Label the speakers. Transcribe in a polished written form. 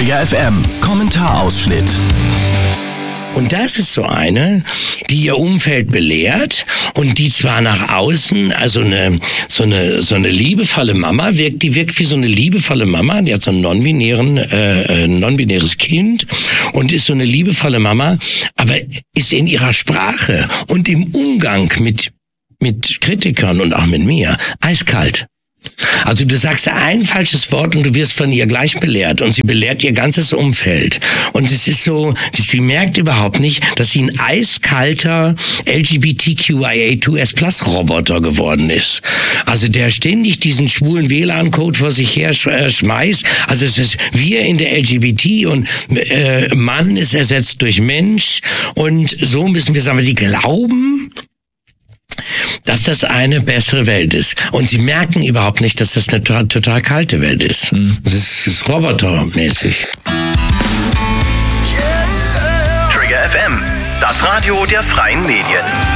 Speaker 1: Trigger FM Kommentarausschnitt.
Speaker 2: Und das ist so eine, die ihr Umfeld belehrt und die zwar nach außen, also so eine liebevolle Mama wirkt, die wirkt wie so eine liebevolle Mama, die hat so ein non-binäres Kind und ist so eine liebevolle Mama, aber ist in ihrer Sprache und im Umgang mit Kritikern und auch mit mir eiskalt. Also du sagst ein falsches Wort und du wirst von ihr gleich belehrt und sie belehrt ihr ganzes Umfeld. Und es ist so, sie merkt überhaupt nicht, dass sie ein eiskalter LGBTQIA2S+ Roboter geworden ist. Also der ständig diesen schwulen WLAN-Code vor sich her schmeißt. Also es ist wir in der LGBT und Mann ist ersetzt durch Mensch und so müssen wir sagen, die glauben, dass das eine bessere Welt ist. Und sie merken überhaupt nicht, dass das eine total kalte Welt ist. Das ist robotermäßig.
Speaker 3: Trigger FM, das Radio der freien Medien.